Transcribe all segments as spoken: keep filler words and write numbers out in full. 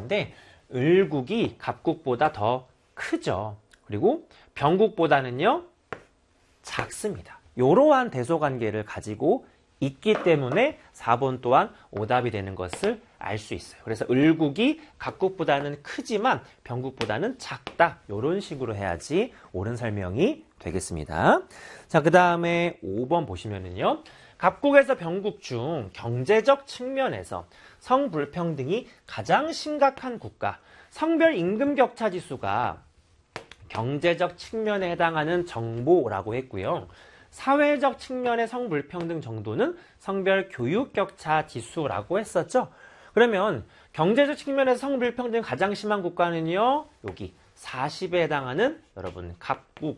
가운데 을국이 갑국보다 더 크죠. 그리고 병국보다는요 작습니다. 이러한 대소관계를 가지고 있기 때문에 사 번 또한 오답이 되는 것을 알 수 있어요. 그래서 을국이 갑국보다는 크지만 병국보다는 작다. 이런 식으로 해야지 옳은 설명이 되겠습니다. 자, 그 다음에 오 번 보시면은요. 갑국에서 병국 중 경제적 측면에서 성불평등이 가장 심각한 국가, 성별 임금 격차 지수가 경제적 측면에 해당하는 정보라고 했고요. 사회적 측면의 성불평등 정도는 성별 교육 격차 지수라고 했었죠. 그러면 경제적 측면에서 성불평등이 가장 심한 국가는요. 여기 사십에 해당하는 여러분 갑국이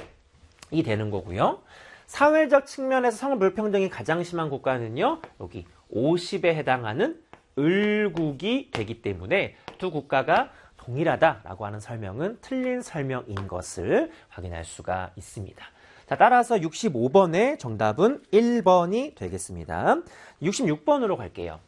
되는 거고요. 사회적 측면에서 성불평등이 가장 심한 국가는요. 여기 오십에 해당하는 을국이 되기 때문에 두 국가가 동일하다라고 하는 설명은 틀린 설명인 것을 확인할 수가 있습니다. 자, 따라서 육십오 번의 정답은 일 번이 되겠습니다. 육십육 번으로 갈게요.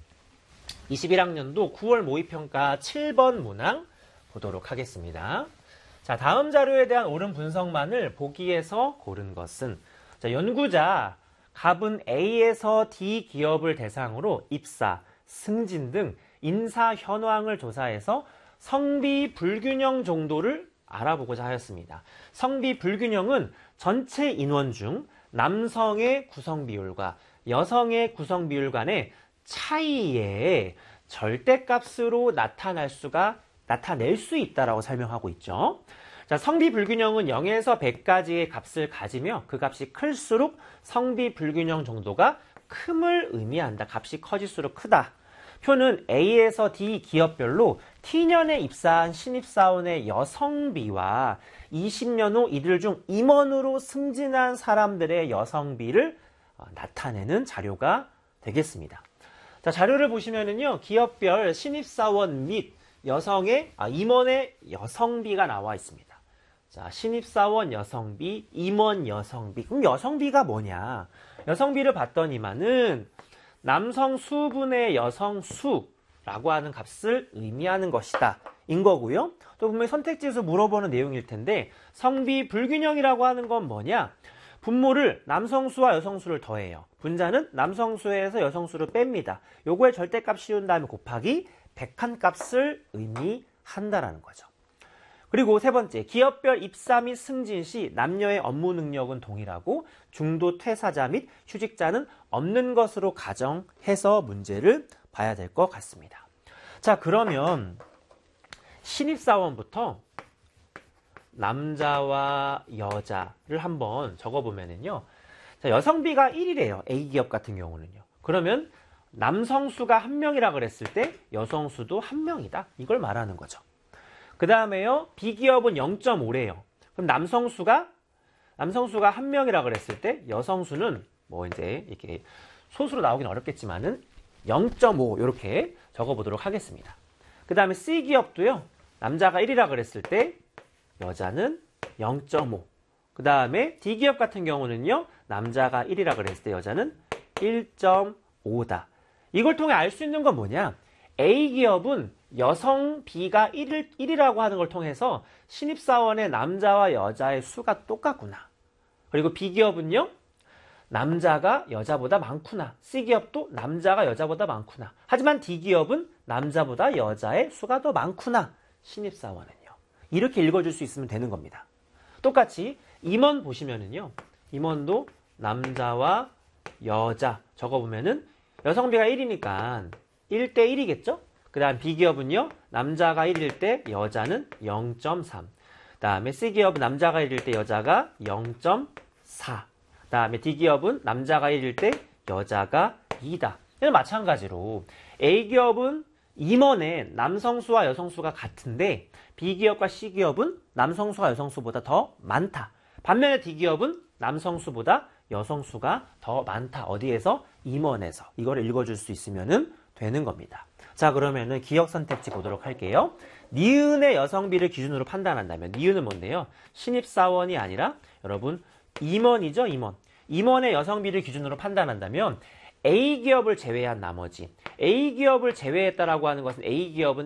이십일 학년도 구월 모의평가 칠 번 문항 보도록 하겠습니다. 자, 다음 자료에 대한 옳은 분석만을 보기에서 고른 것은 자, 연구자 갑은 A에서 D 기업을 대상으로 입사, 승진 등 인사 현황을 조사해서 성비 불균형 정도를 알아보고자 하였습니다. 성비 불균형은 전체 인원 중 남성의 구성 비율과 여성의 구성 비율 간의 차이에 절대값으로 나타날 수가 나타낼 수 있다라고 설명하고 있죠. 자, 성비 불균형은 영에서 백까지의 값을 가지며 그 값이 클수록 성비 불균형 정도가 큼을 의미한다. 값이 커질수록 크다. 표는 A에서 D 기업별로 T년에 입사한 신입사원의 여성비와 이십 년 후 이들 중 임원으로 승진한 사람들의 여성비를 나타내는 자료가 되겠습니다. 자, 자료를 보시면은요, 기업별 신입사원 및 여성의, 아, 임원의 여성비가 나와 있습니다. 자, 신입사원 여성비, 임원 여성비. 그럼 여성비가 뭐냐? 여성비를 봤더니만은 남성 수분의 여성 수라고 하는 값을 의미하는 것이다. 인 거고요. 또 분명히 선택지에서 물어보는 내용일 텐데 성비 불균형이라고 하는 건 뭐냐? 분모를 남성수와 여성수를 더해요. 분자는 남성수에서 여성수를 뺍니다. 요거에 절대값 씌운 다음에 곱하기 백한 값을 의미한다라는 거죠. 그리고 세 번째, 기업별 입사 및 승진 시 남녀의 업무 능력은 동일하고 중도 퇴사자 및 휴직자는 없는 것으로 가정해서 문제를 봐야 될 것 같습니다. 자, 그러면 신입사원부터 남자와 여자를 한번 적어보면은요. 자, 여성비가 일이래요. A기업 같은 경우는요. 그러면 남성수가 한 명이라 그랬을 때 여성수도 한 명이다. 이걸 말하는 거죠. 그 다음에요, B기업은 영 점 오래요. 그럼 남성수가, 남성수가 한 명이라 그랬을 때 여성수는 뭐 이제 이렇게 소수로 나오긴 어렵겠지만은 영 점 오 이렇게 적어보도록 하겠습니다. 그 다음에 C기업도요, 남자가 일이라 그랬을 때 여자는 영 점 오. 그 다음에 D기업 같은 경우는요, 남자가 일이라 그랬을 때 여자는 일 점 오다. 이걸 통해 알 수 있는 건 뭐냐? A기업은 여성 B가 일, 일이라고 하는 걸 통해서 신입사원의 남자와 여자의 수가 똑같구나. 그리고 B기업은요, 남자가 여자보다 많구나. C기업도 남자가 여자보다 많구나. 하지만 D기업은 남자보다 여자의 수가 더 많구나. 신입사원은요. 이렇게 읽어줄 수 있으면 되는 겁니다. 똑같이 임원 보시면은요, 임원도 남자와 여자 적어보면은 여성비가 일이니까 일 대 일이겠죠? 그 다음 B기업은요, 남자가 일일 때 여자는 영 점 삼. 그 다음에 C기업은 남자가 일일 때 여자가 영 점 사. 그 다음에 D기업은 남자가 일일 때 여자가 이다. 이는 마찬가지로 A기업은 임원의 남성수와 여성수가 같은데 B기업과 C기업은 남성수가 여성수보다 더 많다. 반면에 D기업은 남성수보다 여성수가 더 많다. 어디에서? 임원에서. 이걸 읽어줄 수 있으면 되는 겁니다. 자, 그러면은 기억 선택지 보도록 할게요. 니은의 여성비를 기준으로 판단한다면 니은은 뭔데요? 신입사원이 아니라 여러분 임원이죠, 임원. 임원의 여성비를 기준으로 판단한다면 A기업을 제외한 나머지 A기업을 제외했다라고 하는 것은 A기업은